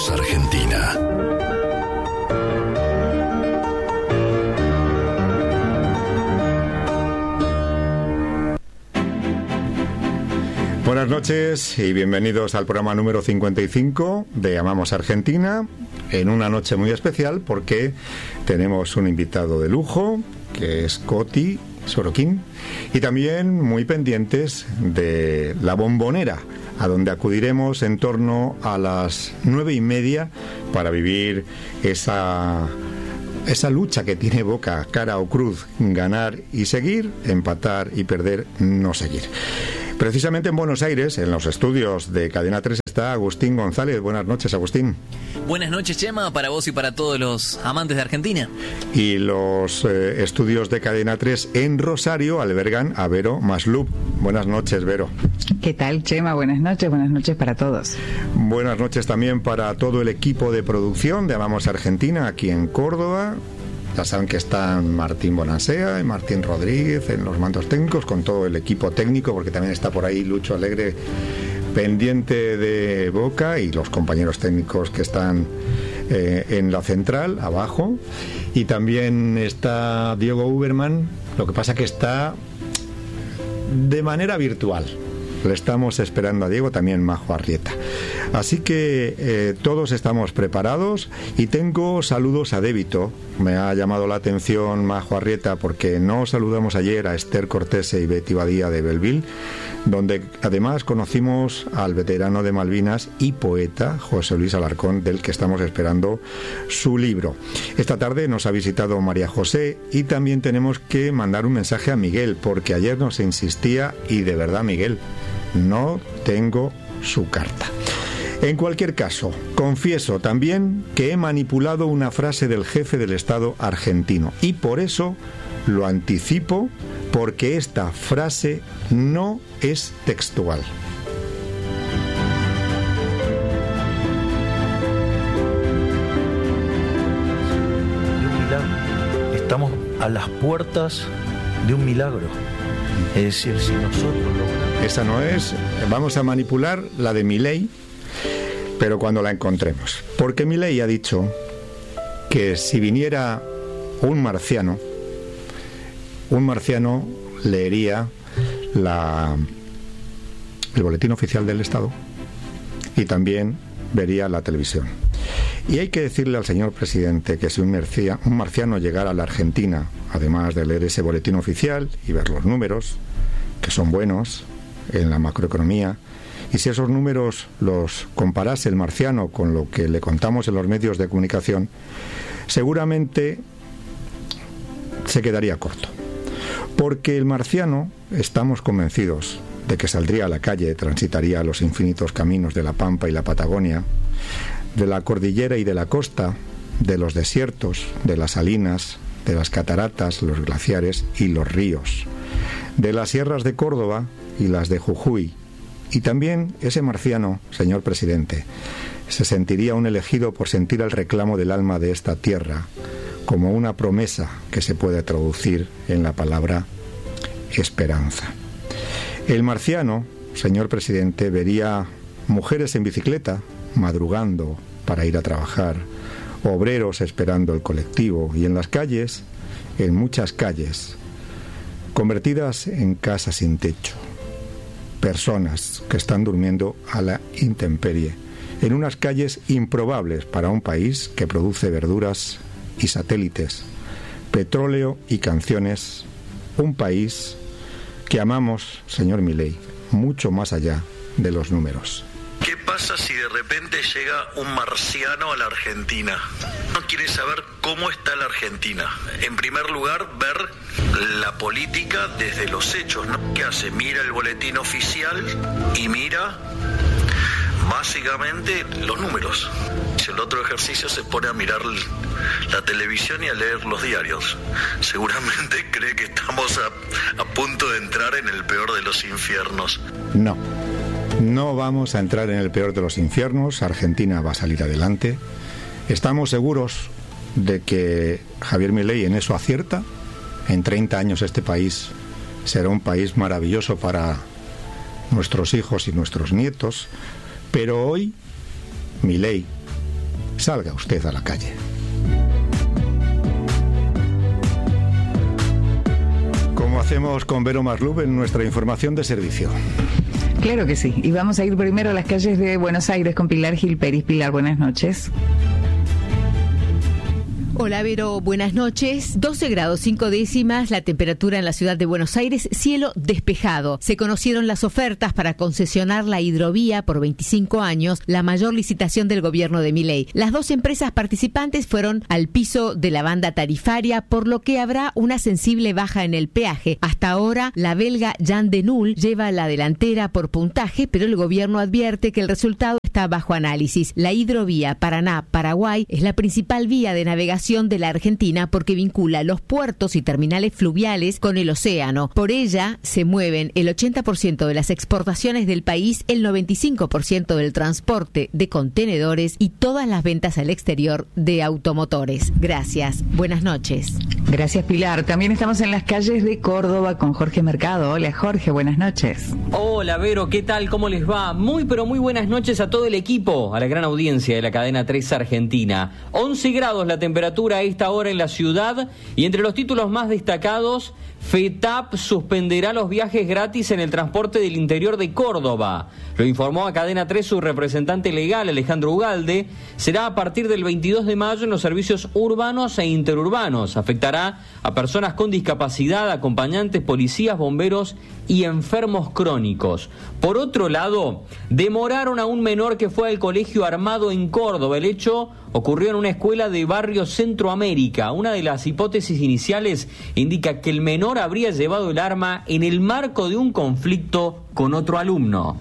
Amamos Argentina. Buenas noches y bienvenidos al programa número 55 de Amamos Argentina, en una noche muy especial porque tenemos un invitado de lujo, que es Coti Sorokin, y también muy pendientes de La Bombonera, a donde acudiremos en torno a las 9:30 para vivir esa lucha que tiene Boca, cara o cruz, ganar y seguir, empatar y perder, no seguir. Precisamente en Buenos Aires, en los estudios de Cadena 3, está Agustín González. Buenas noches, Agustín. Buenas noches, Chema, para vos y para todos los amantes de Argentina. Y los estudios de Cadena 3 en Rosario albergan a Vero Maslub. Buenas noches, Vero. ¿Qué tal, Chema? Buenas noches para todos. Buenas noches también para todo el equipo de producción de Amamos Argentina aquí en Córdoba. Ya saben que están Martín Bonansea y Martín Rodríguez en los mandos técnicos, con todo el equipo técnico, porque también está por ahí Lucho Alegre pendiente de Boca, y los compañeros técnicos que están en la central, abajo. Y también está Diego Uberman, lo que pasa que está de manera virtual. Le estamos esperando a Diego, también Majo Arrieta. Así que todos estamos preparados y tengo saludos a débito. Me ha llamado la atención Majo Arrieta porque no saludamos ayer a Esther Cortese y Betty Badía de Belleville, donde además conocimos al veterano de Malvinas y poeta José Luis Alarcón, del que estamos esperando su libro. Esta tarde nos ha visitado María José y también tenemos que mandar un mensaje a Miguel, porque ayer nos insistía, y de verdad, Miguel, no tengo su carta. En cualquier caso, confieso también que he manipulado una frase del jefe del Estado argentino, y por eso lo anticipo, porque esta frase no es textual. De un milagro. Estamos a las puertas de un milagro. Es decir, si nosotros logramos... Esa no es. Vamos a manipular la de Milei, pero cuando la encontremos. Porque Milei ha dicho que si viniera un marciano leería el boletín oficial del Estado y también vería la televisión. Y hay que decirle al señor presidente que si un marciano llegara a la Argentina, además de leer ese boletín oficial y ver los números, que son buenos en la macroeconomía, y si esos números los comparase el marciano con lo que le contamos en los medios de comunicación, seguramente se quedaría corto. Porque el marciano, estamos convencidos de que saldría a la calle, transitaría los infinitos caminos de la Pampa y la Patagonia, de la cordillera y de la costa, de los desiertos, de las salinas, de las cataratas, los glaciares y los ríos, de las sierras de Córdoba y las de Jujuy. Y también ese marciano, señor presidente, se sentiría un elegido por sentir el reclamo del alma de esta tierra, como una promesa que se puede traducir en la palabra esperanza. El marciano, señor presidente, vería mujeres en bicicleta madrugando para ir a trabajar, obreros esperando el colectivo, y en las calles, en muchas calles, convertidas en casas sin techo, personas que están durmiendo a la intemperie, en unas calles improbables para un país que produce verduras y satélites, petróleo y canciones, un país que amamos, señor Milei, mucho más allá de los números. ¿Qué pasa si de repente llega un marciano a la Argentina? No quiere saber cómo está la Argentina. En primer lugar, ver la política desde los hechos, ¿no? ¿Qué hace? Mira el boletín oficial y mira básicamente los números. El otro ejercicio se pone a mirar la televisión y a leer los diarios. Seguramente cree que estamos a punto de entrar en el peor de los infiernos. No vamos a entrar en el peor de los infiernos. Argentina va a salir adelante. Estamos seguros de que Javier Milei en eso acierta. En 30 años este país será un país maravilloso para nuestros hijos y nuestros nietos. Pero hoy Milei salga usted a la calle. Como hacemos con Vero Maslub en nuestra información de servicio. Claro que sí. Y vamos a ir primero a las calles de Buenos Aires con Pilar Gil Peris. Pilar, buenas noches. Hola Vero, buenas noches. 12 grados 5 décimas la temperatura en la ciudad de Buenos Aires, cielo despejado. Se conocieron las ofertas para concesionar la hidrovía por 25 años, la mayor licitación del gobierno de Milei. Las dos empresas participantes fueron al piso de la banda tarifaria, por lo que habrá una sensible baja en el peaje. Hasta ahora, la belga Jan de Null lleva la delantera por puntaje, pero el gobierno advierte que el resultado está bajo análisis. La hidrovía Paraná-Paraguay es la principal vía de navegación de la Argentina porque vincula los puertos y terminales fluviales con el océano. Por ella se mueven el 80% de las exportaciones del país, el 95% del transporte de contenedores y todas las ventas al exterior de automotores. Gracias. Buenas noches. Gracias, Pilar. También estamos en las calles de Córdoba con Jorge Mercado. Hola, Jorge, buenas noches. Hola, Vero, ¿qué tal? ¿Cómo les va? Muy, pero muy buenas noches a todo el equipo, a la gran audiencia de la cadena 3 Argentina. 11 grados la temperatura a esta hora en la ciudad y entre los títulos más destacados, FETAP suspenderá los viajes gratis en el transporte del interior de Córdoba. Lo informó a Cadena 3 su representante legal, Alejandro Ugalde. Será a partir del 22 de mayo en los servicios urbanos e interurbanos. Afectará a personas con discapacidad, acompañantes, policías, bomberos y enfermos crónicos. Por otro lado, demoraron a un menor que fue al colegio armado en Córdoba. El hecho ocurrió en una escuela de Barrio Centroamérica. Una de las hipótesis iniciales indica que el menor habría llevado el arma en el marco de un conflicto con otro alumno.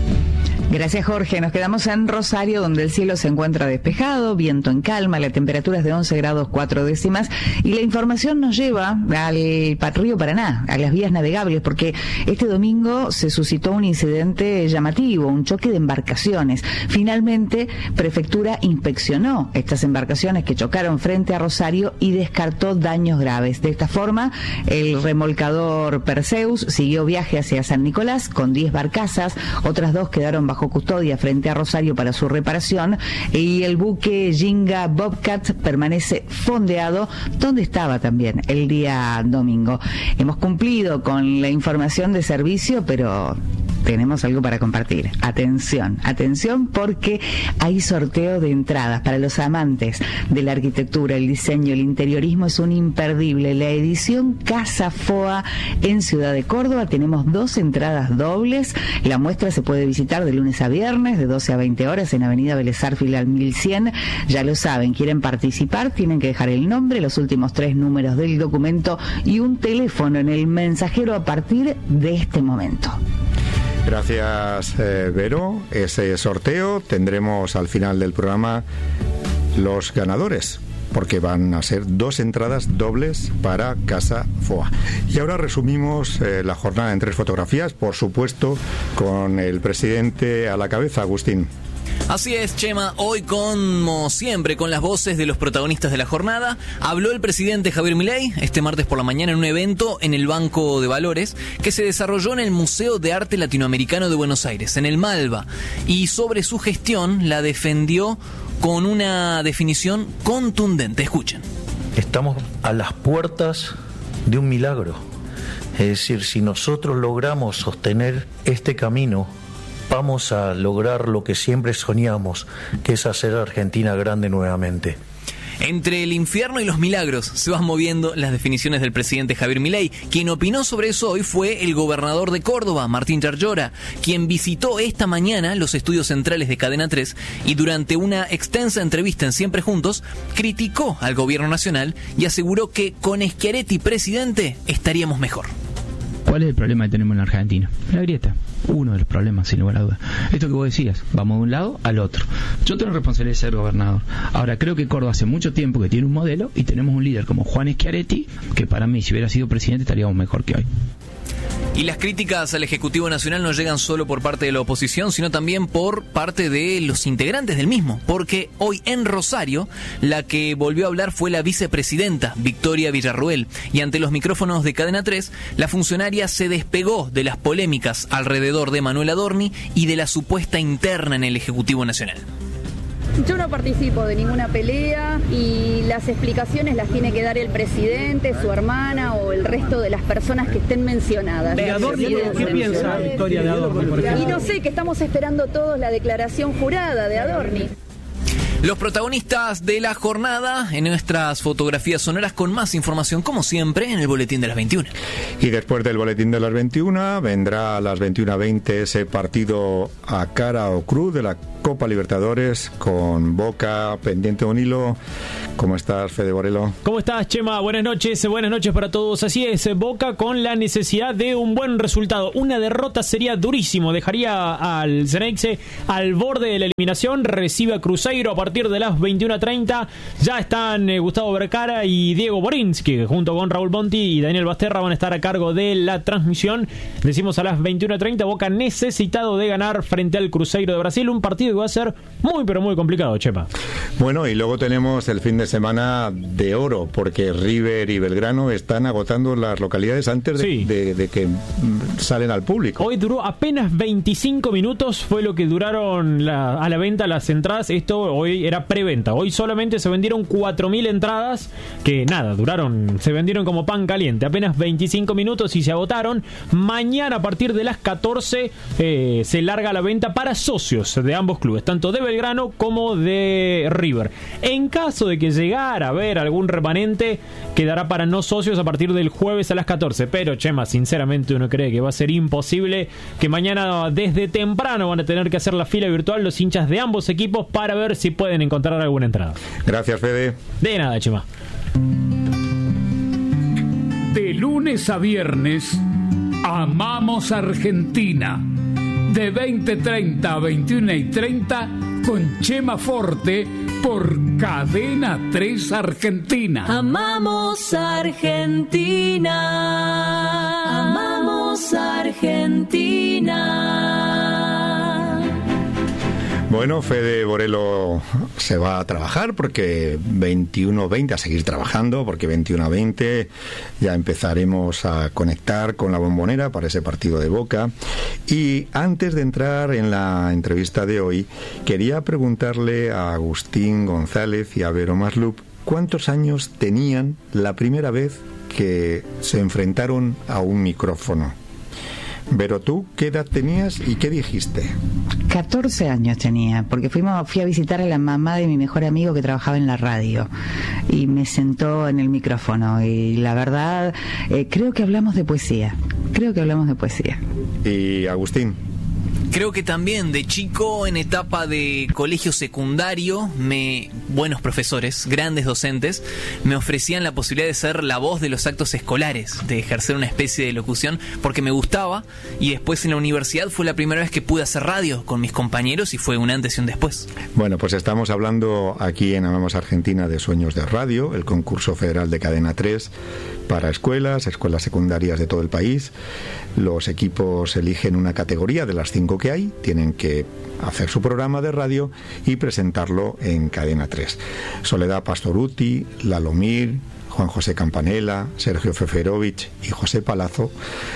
Gracias, Jorge. Nos quedamos en Rosario, donde el cielo se encuentra despejado, viento en calma, la temperatura es de 11 grados 4 décimas y la información nos lleva al río Paraná, a las vías navegables, porque este domingo se suscitó un incidente llamativo, un choque de embarcaciones. Finalmente, Prefectura inspeccionó estas embarcaciones que chocaron frente a Rosario y descartó daños graves. De esta forma, el remolcador Perseus siguió viaje hacia San Nicolás con 10 barcazas, otras 2 quedaron bajo custodia frente a Rosario para su reparación y el buque Ginga Bobcat permanece fondeado donde estaba también el día domingo. Hemos cumplido con la información de servicio, pero tenemos algo para compartir. Atención, atención, porque hay sorteo de entradas para los amantes de la arquitectura, el diseño, el interiorismo. Es un imperdible. La edición Casa Foa en Ciudad de Córdoba. Tenemos 2 entradas dobles. La muestra se puede visitar de lunes a viernes, de 12 a 20 horas, en Avenida Vélez Sarsfield al 1100. Ya lo saben, quieren participar, tienen que dejar el nombre, los últimos 3 números del documento y un teléfono en el mensajero a partir de este momento. Gracias, Vero. Ese sorteo tendremos al final del programa los ganadores, porque van a ser 2 entradas dobles para Casa Foa. Y ahora resumimos la jornada en 3 fotografías, por supuesto, con el presidente a la cabeza, Agustín. Así es, Chema, hoy como siempre con las voces de los protagonistas de la jornada, habló el presidente Javier Milei este martes por la mañana en un evento en el Banco de Valores que se desarrolló en el Museo de Arte Latinoamericano de Buenos Aires, en el Malva, y sobre su gestión la defendió con una definición contundente. Escuchen. Estamos a las puertas de un milagro. Es decir, si nosotros logramos sostener este camino, vamos a lograr lo que siempre soñamos, que es hacer a Argentina grande nuevamente. Entre el infierno y los milagros se van moviendo las definiciones del presidente Javier Milei. Quien opinó sobre eso hoy fue el gobernador de Córdoba, Martín Yarlora, quien visitó esta mañana los estudios centrales de Cadena 3 y durante una extensa entrevista en Siempre Juntos criticó al gobierno nacional y aseguró que con Schiaretti presidente estaríamos mejor. ¿Cuál es el problema que tenemos en la Argentina? La grieta. Uno de los problemas, sin lugar a dudas. Esto que vos decías, vamos de un lado al otro. Yo tengo responsabilidad de ser gobernador. Ahora, creo que Córdoba hace mucho tiempo que tiene un modelo y tenemos un líder como Juan Schiaretti, que para mí, si hubiera sido presidente, estaríamos mejor que hoy. Y las críticas al Ejecutivo Nacional no llegan solo por parte de la oposición, sino también por parte de los integrantes del mismo. Porque hoy en Rosario, la que volvió a hablar fue la vicepresidenta, Victoria Villarruel. Y ante los micrófonos de Cadena 3, la funcionaria se despegó de las polémicas alrededor de Manuel Adorni y de la supuesta interna en el Ejecutivo Nacional. Yo no participo de ninguna pelea y las explicaciones las tiene que dar el presidente, su hermana o el resto de las personas que estén mencionadas. ¿De Adorni qué piensa Victoria de Adorni, por ejemplo? Y no sé, que estamos esperando todos la declaración jurada de Adorni. Los protagonistas de la jornada en nuestras fotografías sonoras con más información, como siempre, en el Boletín de las 21. Y después del Boletín de las 21 vendrá a las 21:20 ese partido a cara o cruz de la Copa Libertadores con Boca pendiente de un hilo. ¿Cómo estás, Fede Borelo? ¿Cómo estás, Chema? Buenas noches para todos. Así es, Boca con la necesidad de un buen resultado. Una derrota sería durísimo, dejaría al Ceneice al borde de la eliminación. Recibe a Cruzeiro a partir de las 21:30. Ya están Gustavo Vergara y Diego Borinsky, que junto con Raúl Monti y Daniel Basterra van a estar a cargo de la transmisión. Decimos a las 21:30, Boca necesitado de ganar frente al Cruzeiro de Brasil, un partido que va a ser muy pero muy complicado, Chepa. Bueno, y luego tenemos el fin de semana de oro, porque River y Belgrano están agotando las localidades antes de que salen al público. Hoy duró apenas 25 minutos, fue lo que duraron a la venta las entradas. Esto hoy era preventa. Hoy solamente se vendieron 4.000 entradas, que nada, se vendieron como pan caliente. Apenas 25 minutos y se agotaron. Mañana a partir de las 14 se larga la venta para socios de ambos clubes, tanto de Belgrano como de River. En caso de que llegara a haber algún remanente, quedará para no socios a partir del jueves a las 14. Pero, Chema, sinceramente uno cree que va a ser imposible, que mañana desde temprano van a tener que hacer la fila virtual los hinchas de ambos equipos para ver si pueden encontrar alguna entrada. Gracias, Fede. De nada, Chema. De lunes a viernes, Amamos Argentina. De 20:30 a 21:30 con Chema Forte por Cadena 3 Argentina. Amamos Argentina. Amamos Argentina. Bueno, Fede Borelo se va a trabajar porque 21:20 a seguir trabajando, porque 21:20 ya empezaremos a conectar con la Bombonera para ese partido de Boca. Y antes de entrar en la entrevista de hoy, quería preguntarle a Agustín González y a Vero Maslup cuántos años tenían la primera vez que se enfrentaron a un micrófono. Vero, ¿tú qué edad tenías y qué dijiste? 14 años tenía, porque fui a visitar a la mamá de mi mejor amigo que trabajaba en la radio y me sentó en el micrófono y la verdad creo que hablamos de poesía. ¿Y Agustín? Creo que también de chico, en etapa de colegio secundario, buenos profesores, grandes docentes, me ofrecían la posibilidad de ser la voz de los actos escolares, de ejercer una especie de locución, porque me gustaba, y después en la universidad fue la primera vez que pude hacer radio con mis compañeros y fue un antes y un después. Bueno, pues estamos hablando aquí en Amamos Argentina de Sueños de Radio, el concurso federal de Cadena 3 para escuelas secundarias de todo el país. Los equipos eligen una categoría de las 5 que hay, tienen que hacer su programa de radio y presentarlo en Cadena 3. Soledad Pastoruti, Lalomir, Juan José Campanella, Sergio Feferovich y José Palazzo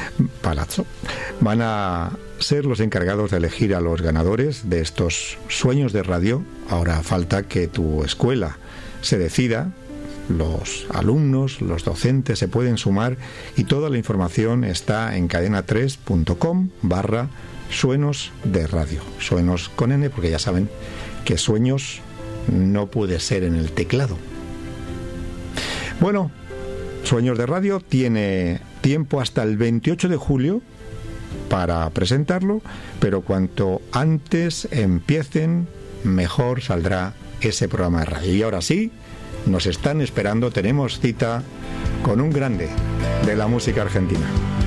van a ser los encargados de elegir a los ganadores de estos Sueños de Radio. Ahora falta que tu escuela se decida. Los alumnos, los docentes se pueden sumar y toda la información está en cadena3.com/sueños de radio. Sueños con N, porque ya saben que sueños no puede ser en el teclado. Bueno, Sueños de Radio tiene tiempo hasta el 28 de julio para presentarlo, pero cuanto antes empiecen, mejor saldrá ese programa de radio. Y ahora sí, nos están esperando, tenemos cita con un grande de la música argentina.